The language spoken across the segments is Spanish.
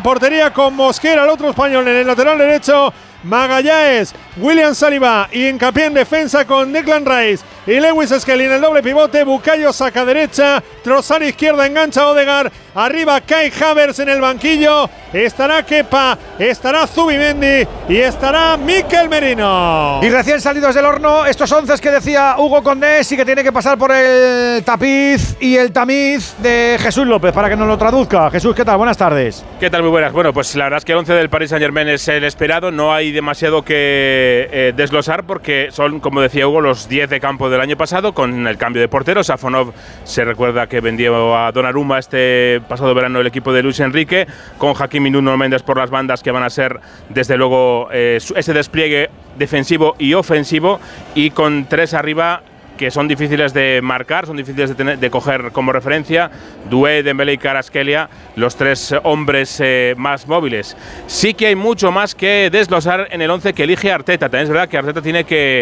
portería con Mosquera, el otro español en el lateral derecho, Magallanes, William Saliba y Hincapié en defensa con Declan Rice y Lewis Skelly en el doble pivote. Bukayo saca derecha, Trossard izquierda, engancha Odegaard, arriba Kai Havertz en el banquillo, estará Kepa, estará Zubimendi y estará Mikel Merino. Y recién salidos del horno, estos 11 que decía Hugo Condés y que tiene que pasar por el tapiz y el tamiz de Jesús López para que nos lo traduzca. Jesús, ¿qué tal? Buenas tardes. ¿Qué tal? Muy buenas. Bueno, pues la verdad es que el 11 del Paris Saint-Germain es el esperado, no hay demasiado que desglosar porque son, como decía Hugo, los 10 de campo del año pasado con el cambio de portero. Safonov se recuerda que vendió a Donnarumma este pasado verano el equipo de Luis Enrique, con Hakimi y Nuno Méndez por las bandas que van a ser desde luego ese despliegue defensivo y ofensivo, y con 3 arriba que son difíciles de marcar, son difíciles de coger como referencia. Doué, Dembélé y Kvaratskhelia, los 3 hombres más móviles. Sí que hay mucho más que desglosar en el 11 que elige Arteta. También es verdad que Arteta tiene que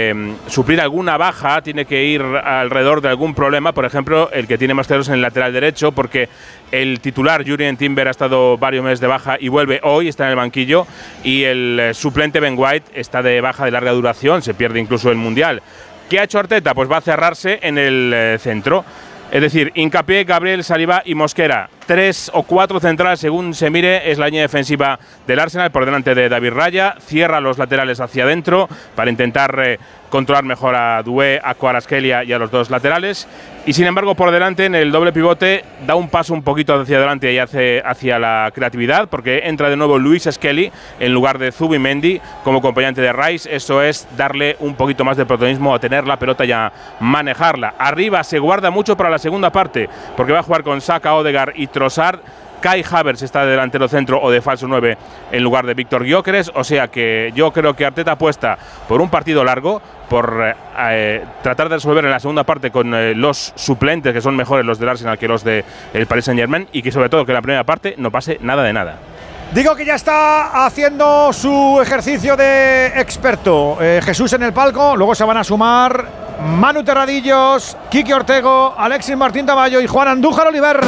suplir alguna baja, tiene que ir alrededor de algún problema. Por ejemplo, el que tiene más claros en el lateral derecho, porque el titular Jurrien Timber ha estado varios meses de baja y vuelve hoy, está en el banquillo, y el suplente Ben White está de baja de larga duración, se pierde incluso el Mundial. ¿Qué ha hecho Arteta? Pues va a cerrarse en el centro. Es decir, Hincapié, Gabriel, Saliba y Mosquera. 3 o 4 centrales, según se mire, es la línea defensiva del Arsenal por delante de David Raya. Cierra los laterales hacia adentro para intentar controlar mejor a Doué, a Kvaratskhelia y a los 2 laterales. Y sin embargo, por delante, en el doble pivote, da un paso un poquito hacia adelante y hacia la creatividad, porque entra de nuevo Lewis Skelly en lugar de Zubimendi como acompañante de Rice. Eso es darle un poquito más de protagonismo a tener la pelota y a manejarla. Arriba se guarda mucho para la segunda parte, porque va a jugar con Saka, Odegaard y Trossard. Kai Havertz está de delantero centro o de falso 9 en lugar de Víctor Gyökeres, o sea que yo creo que Arteta apuesta por un partido largo, por tratar de resolver en la segunda parte con los suplentes, que son mejores los del Arsenal que los del Paris Saint-Germain, y que sobre todo que en la primera parte no pase nada de nada. Digo que ya está haciendo su ejercicio de experto Jesús en el palco, luego se van a sumar Manu Terradillos, Quique Ortego, Alexis Martín Tamayo y Juan Andújar Oliver.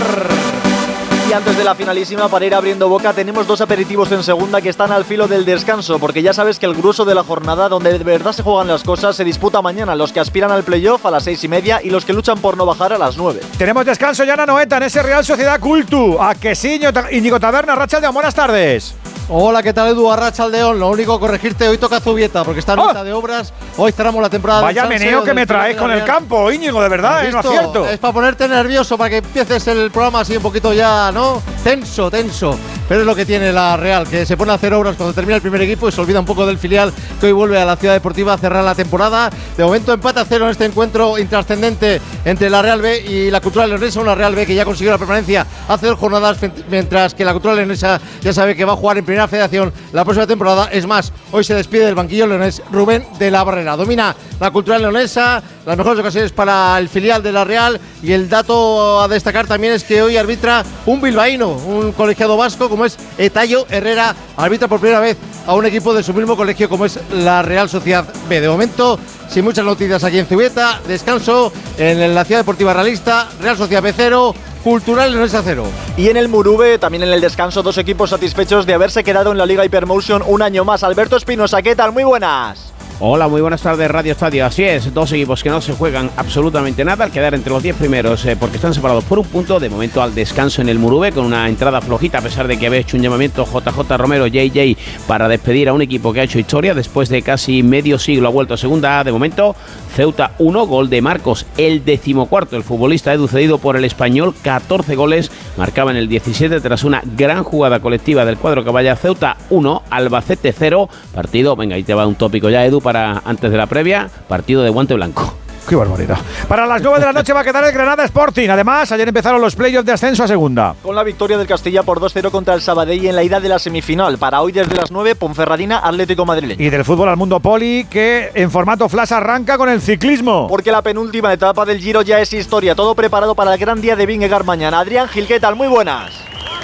Y antes de la finalísima, para ir abriendo boca, tenemos 2 aperitivos en segunda que están al filo del descanso, porque ya sabes que el grueso de la jornada, donde de verdad se juegan las cosas, se disputa mañana. Los que aspiran al playoff a las 6:30 y los que luchan por no bajar a las 9. Tenemos descanso ya en Anoeta, en ese Real Sociedad Cultu. A que sí, Íñigo Taberna, Arratsaldeon, buenas tardes. Hola, ¿qué tal, Edu? Arratsaldeon. Lo único, corregirte, hoy toca Zubieta, porque está en mitad de obras. Hoy cerramos la temporada. Vaya meneo que me traes con el campo, Íñigo, de verdad, no acierto. Es para ponerte nervioso, para que empieces el programa así un poquito ya, ¿no? Tenso. Pero es lo que tiene la Real, que se pone a hacer obras cuando termina el primer equipo y se olvida un poco del filial que hoy vuelve a la Ciudad Deportiva a cerrar la temporada. De momento empate a 0 en este encuentro intrascendente entre la Real B y la Cultural Leonesa, una Real B que ya consiguió la permanencia hace 2 jornadas, mientras que la Cultural Leonesa ya sabe que va a jugar en Primera Federación la próxima temporada. Es más, hoy se despide del banquillo leonés Rubén de la Barrera. Domina la Cultural Leonesa, las mejores ocasiones para el filial de la Real, y el dato a destacar también es que hoy arbitra un bilbaíno, un colegiado vasco como es Etayo Herrera, arbitra por primera vez a un equipo de su mismo colegio como es la Real Sociedad B. De momento, sin muchas noticias aquí en Zubieta, descanso en la Ciudad Deportiva Realista, Real Sociedad B 0, Cultural Leonesa 0. Y en el Murube, también en el descanso, 2 equipos satisfechos de haberse quedado en la Liga Hypermotion un año más. Alberto Espinosa, ¿qué tal? Muy buenas. Hola, muy buenas tardes, Radio Estadio. Así es, 2 equipos que no se juegan absolutamente nada al quedar entre los 10 primeros, porque están separados por un punto. De momento al descanso en el Murube, con una entrada flojita, a pesar de que había hecho un llamamiento JJ Romero, JJ, para despedir a un equipo que ha hecho historia. Después de casi medio siglo ha vuelto a Segunda A. De momento, Ceuta 1, gol de Marcos, el 14º. El futbolista Edu, cedido por el Español, 14 goles, marcaba en el 17 tras una gran jugada colectiva del cuadro caballa. Ceuta 1, Albacete 0. Partido, venga, ahí te va un tópico ya, Edu, para antes de la previa, partido de guante blanco. ¡Qué barbaridad! Para las 9 de la noche va a quedar el Granada Sporting. Además, ayer empezaron los playoffs de ascenso a segunda. Con la victoria del Castilla por 2-0 contra el Sabadell en la ida de la semifinal. Para hoy desde las 9, Ponferradina, Atlético Madrileño. Y del fútbol al mundo poli, que en formato flash arranca con el ciclismo. Porque la penúltima etapa del Giro ya es historia. Todo preparado para el gran día de Vingegaard mañana. Adrián Gil, ¿qué tal? Muy buenas.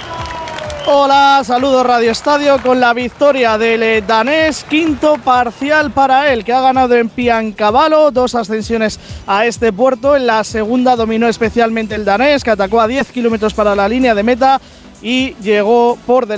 Hola, saludos Radio Estadio con la victoria del danés, 5º parcial para él, que ha ganado en Piancavallo, 2 ascensiones a este puerto. En la segunda dominó especialmente el danés, que atacó a 10 kilómetros para la línea de meta y llegó por delante.